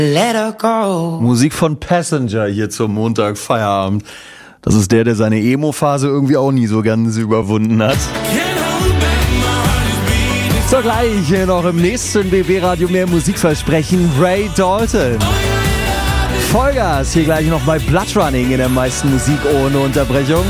Let her go. Musik von Passenger hier zum Montag Feierabend. Das ist der seine Emo-Phase irgendwie auch nie so ganz überwunden hat. So, gleich hier noch im nächsten BB-Radio mehr Musikversprechen. Ray Dalton. Vollgas hier gleich noch bei Bloodrunning in der meisten Musik ohne Unterbrechung.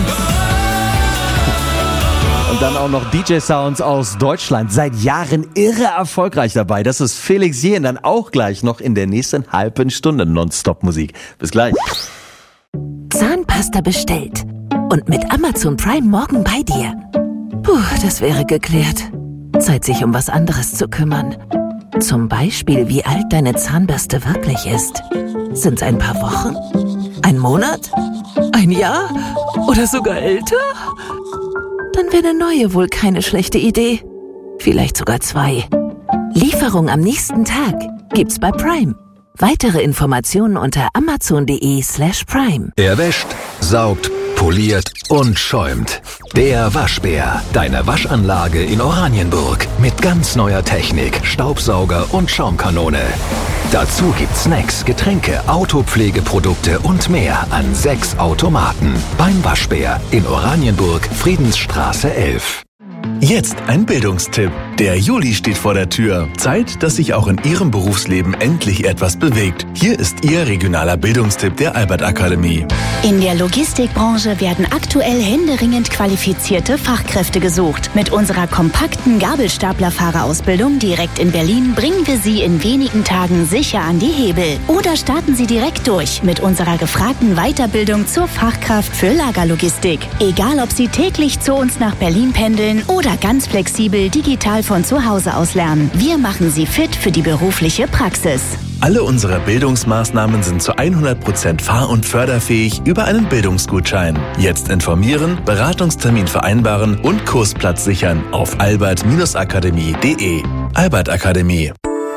Und dann auch noch DJ-Sounds aus Deutschland. Seit Jahren irre erfolgreich dabei. Das ist Felix Jähn. Dann auch gleich noch in der nächsten halben Stunde Nonstop-Musik. Bis gleich. Zahnpasta bestellt. Und mit Amazon Prime morgen bei dir. Puh, das wäre geklärt. Zeit, sich um was anderes zu kümmern. Zum Beispiel, wie alt deine Zahnbürste wirklich ist. Sind's ein paar Wochen? Ein Monat? Ein Jahr? Oder sogar älter? Dann wäre eine neue wohl keine schlechte Idee. Vielleicht sogar 2. Lieferung am nächsten Tag gibt's bei Prime. Weitere Informationen unter amazon.de/prime. Er wäscht, saugt, poliert und schäumt. Der Waschbär. Deine Waschanlage in Oranienburg. Mit ganz neuer Technik, Staubsauger und Schaumkanone. Dazu gibt's Snacks, Getränke, Autopflegeprodukte und mehr an 6 Automaten. Beim Waschbär in Oranienburg, Friedensstraße 11. Jetzt ein Bildungstipp. Der Juli steht vor der Tür. Zeit, dass sich auch in Ihrem Berufsleben endlich etwas bewegt. Hier ist Ihr regionaler Bildungstipp der Albert Akademie. In der Logistikbranche werden aktuell händeringend qualifizierte Fachkräfte gesucht. Mit unserer kompakten Gabelstaplerfahrerausbildung direkt in Berlin bringen wir Sie in wenigen Tagen sicher an die Hebel. Oder starten Sie direkt durch mit unserer gefragten Weiterbildung zur Fachkraft für Lagerlogistik. Egal, ob Sie täglich zu uns nach Berlin pendeln oder ganz flexibel digital von zu Hause aus lernen. Wir machen Sie fit für die berufliche Praxis. Alle unsere Bildungsmaßnahmen sind zu 100% fahr- und förderfähig über einen Bildungsgutschein. Jetzt informieren, Beratungstermin vereinbaren und Kursplatz sichern auf albert-akademie.de. Albert Akademie.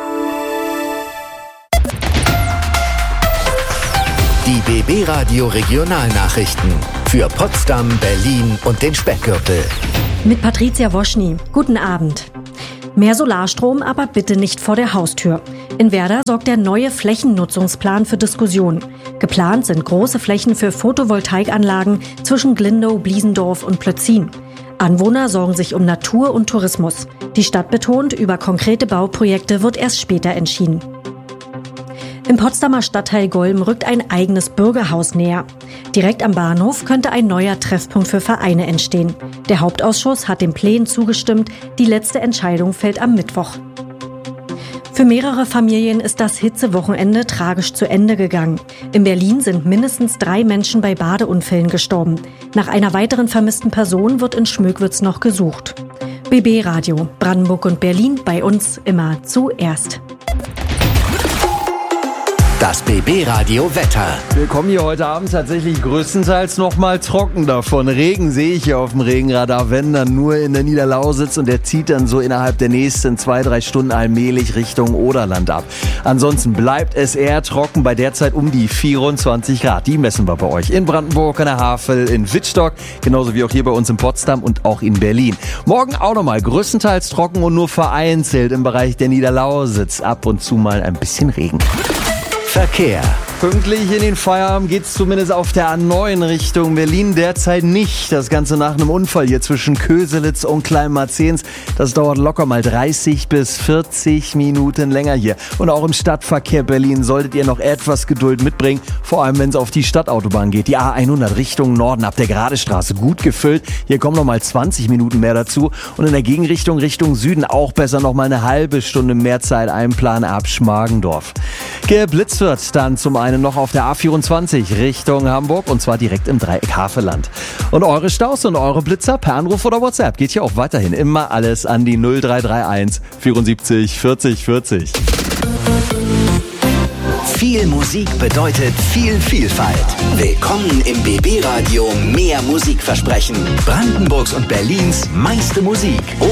Die BB Radio Regionalnachrichten für Potsdam, Berlin und den Speckgürtel. Mit Patricia Woschny. Guten Abend. Mehr Solarstrom, aber bitte nicht vor der Haustür. In Werder sorgt der neue Flächennutzungsplan für Diskussionen. Geplant sind große Flächen für Photovoltaikanlagen zwischen Glindow, Bliesendorf und Plötzin. Anwohner sorgen sich um Natur und Tourismus. Die Stadt betont, über konkrete Bauprojekte wird erst später entschieden. Im Potsdamer Stadtteil Golm rückt ein eigenes Bürgerhaus näher. Direkt am Bahnhof könnte ein neuer Treffpunkt für Vereine entstehen. Der Hauptausschuss hat den Plänen zugestimmt. Die letzte Entscheidung fällt am Mittwoch. Für mehrere Familien ist das Hitzewochenende tragisch zu Ende gegangen. In Berlin sind mindestens 3 Menschen bei Badeunfällen gestorben. Nach einer weiteren vermissten Person wird in Schmöckwitz noch gesucht. BB Radio, Brandenburg und Berlin, bei uns immer zuerst. Das BB Radio Wetter. Wir kommen hier heute Abend tatsächlich größtenteils noch mal trocken davon. Regen sehe ich hier auf dem Regenradar, wenn dann nur in der Niederlausitz, und der zieht dann so innerhalb der nächsten 2-3 Stunden allmählich Richtung Oderland ab. Ansonsten bleibt es eher trocken, bei derzeit um die 24 Grad. Die messen wir bei euch in Brandenburg, an der Havel, in Wittstock, genauso wie auch hier bei uns in Potsdam und auch in Berlin. Morgen auch nochmal größtenteils trocken und nur vereinzelt im Bereich der Niederlausitz. Ab und zu mal ein bisschen Regen. Verkehr. Pünktlich in den Feierabend geht's zumindest auf der A9 Richtung Berlin derzeit nicht. Das Ganze nach einem Unfall hier zwischen Köselitz und Kleinmarzens. Das dauert locker mal 30 bis 40 Minuten länger hier. Und auch im Stadtverkehr Berlin solltet ihr noch etwas Geduld mitbringen. Vor allem, wenn es auf die Stadtautobahn geht. Die A100 Richtung Norden ab der Geradestraße gut gefüllt. Hier kommen noch mal 20 Minuten mehr dazu. Und in der Gegenrichtung Richtung Süden auch besser noch mal eine halbe Stunde mehr Zeit einplanen ab Schmargendorf. Geblitzt wird dann zum einen noch auf der A24 Richtung Hamburg, und zwar direkt im Dreieck Havelland. Und eure Staus und eure Blitzer per Anruf oder WhatsApp geht hier auch weiterhin immer alles an die 0331 74 40 40. Viel Musik bedeutet viel Vielfalt. Willkommen im BB Radio mehr Musikversprechen. Brandenburgs und Berlins meiste Musik.